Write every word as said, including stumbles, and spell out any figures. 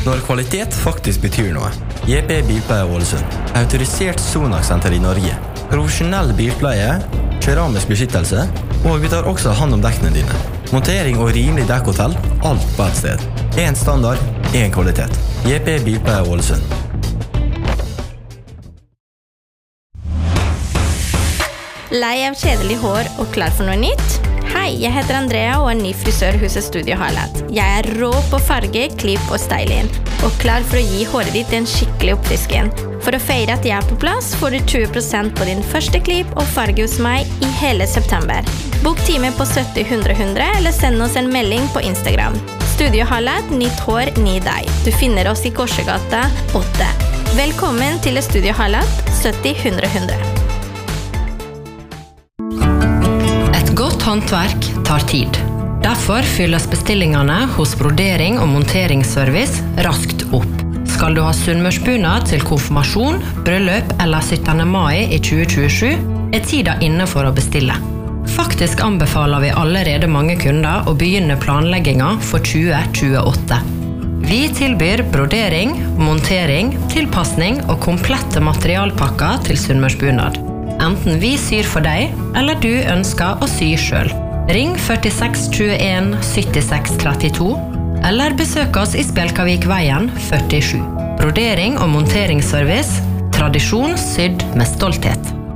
Når kvalitet faktisk betyr noe. J P Bilpleie Ålesund. Autorisert Sonax-senter i Norge. Profesjonell bilpleie, keramisk beskyttelse, og vi tar også hand om dekkene dine. Montering og rimelig dekkhotell, alt på et sted. En standard, en kvalitet. J P Bilpleie Ålesund. Lei av kjedelig hår og klar for noe nytt? Hei, jeg heter Andrea og er ny frisør hos Studio Highlight. Jeg er rå på farge, klipp og styling, og klar for å gi håret ditt en skikkelig oppfrisken. For å feire at jeg er på plass, får du tjue prosent på din første klipp og farge hos meg i hele september. Bok time på sytti hundre hundre, eller send oss en melding på Instagram. Studio Highlight, nytt hår, ny deg. Du finner oss i Korsegata åtte. Velkommen til Studio Highlight, sytti hundre hundre. Godt håndverk tar tid. Derfor fylles bestillingene hos brodering og monteringsservice raskt opp. Skal du ha sunnmørsbunad til konfirmasjon, bryllup eller syttende mai i tjue tjuesju, er tida inne for å bestille. Faktisk anbefaler vi allerede mange kunder å begynne planleggingen for tjue tjueåtte. Vi tilbyr brodering, montering, tilpassning og komplette materialpakker til sunnmørsbunad. Enten vi syr for deg, eller du ønsker å sy selv. Ring førtiseks tjueen syttiseks trettito, eller besøk oss i Spjelkavikveien førtisju. Brodering og monteringsservice, tradisjon sydd med stolthet.